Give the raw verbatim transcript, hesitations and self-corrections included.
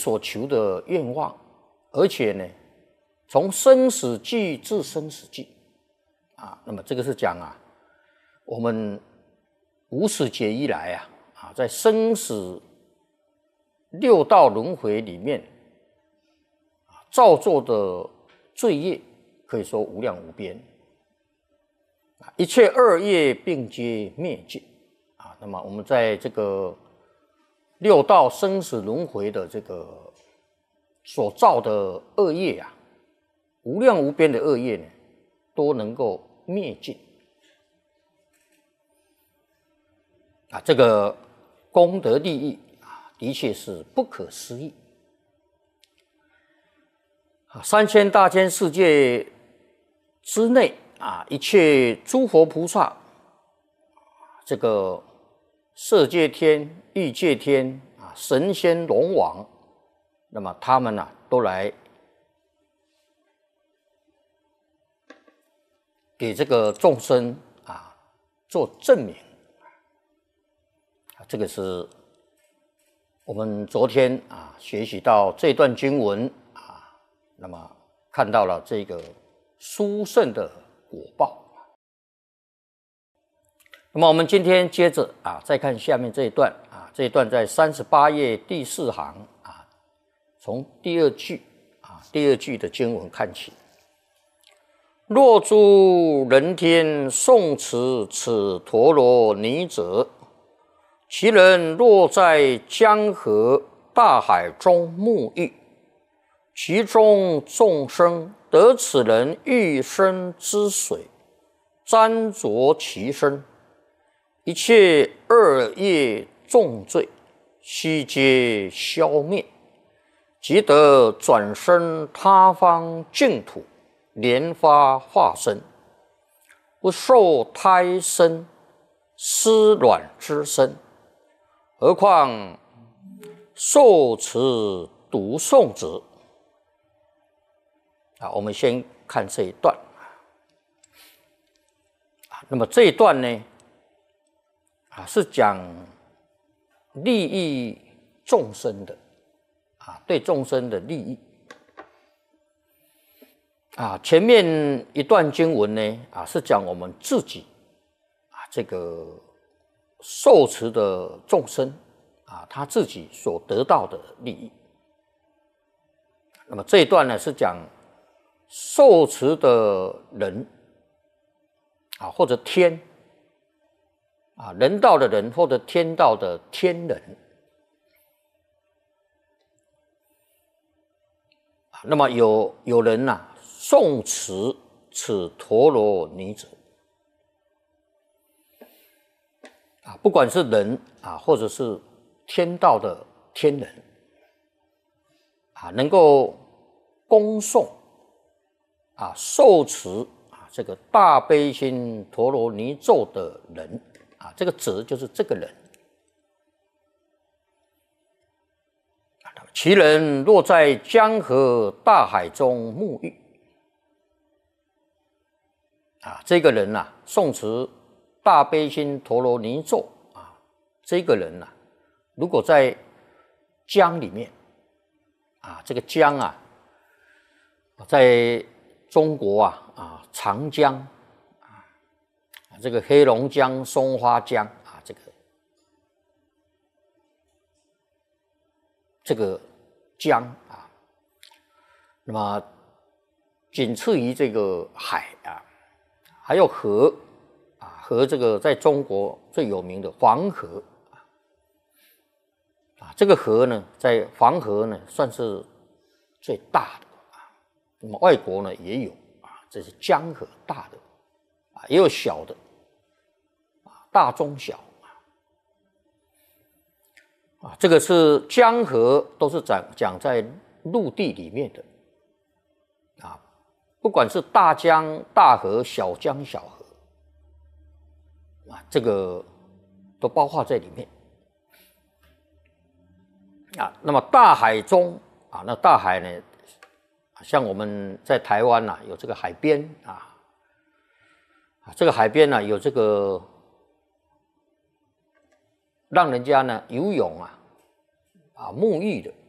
所求的愿望，而且呢，从生死际至生死际啊，那么这个是讲啊，我们无始劫以来啊，啊，在生死六道轮回里面，啊，造作的罪业可以说无量无边，啊，一切恶业并皆灭尽，啊，那么我们在这个六道生死轮回的这个所造的恶业啊，无量无边的恶业呢，都能够灭尽。啊，这个功德利益啊，的确是不可思议。啊，三千大千世界之内啊，一切诸佛菩萨，这个色界天、欲界天啊，神仙龙王，那么他们呢、啊，都来给这个众生啊做证明。啊，这个是我们昨天啊学习到这段经文啊，那么看到了这个殊胜的果报。那么我们今天接着啊，再看下面这一段啊，这一段在三十八页第四行啊，从第二句啊，第二句的经文看起。若诸人天诵持此陀罗尼者，其人若在江河大海中沐浴，其中众生得此人浴身之水，沾着其身，一切恶业重罪悉皆消灭，即得转生他方净土，莲花化身，不受胎生、湿卵之身。何况受持读诵者啊，我们先看这一段啊。那么这一段呢，啊是讲利益众生的啊，对众生的利益啊。前面一段经文呢，啊是讲我们自己啊这个受持的众生啊，他自己所得到的利益。那么这一段呢，是讲受持的人啊，或者天啊，人道的人或者天道的天人。那么有有人呐、啊，诵持此陀罗尼者。啊，不管是人啊，或者是天道的天人啊，能够恭诵啊、受持啊这个大悲心陀罗尼咒的人啊，这个者就是这个人。其人若在江河大海中沐浴啊，这个人呐、啊，诵持大悲心陀罗尼咒啊，这个人呐、啊，如果在江里面啊，这个江啊，在中国啊啊长江啊，这个黑龙江、松花江啊，这个这个江啊，那么仅次于这个海啊，还有河。和这个在中国最有名的黄河啊，这个河呢，在黄河呢算是最大的啊。那么外国呢也有啊，这是江河大的啊，也有小的啊，大中小啊。这个是江河，都是讲讲在陆地里面的啊，不管是大江、大河、小江、小河。啊，这个都包括在里面啊。那么大海中啊，那大海呢，像我们在台湾呐、啊，有这个海边啊，这个海边呢、啊、有这个让人家呢游泳啊啊沐浴的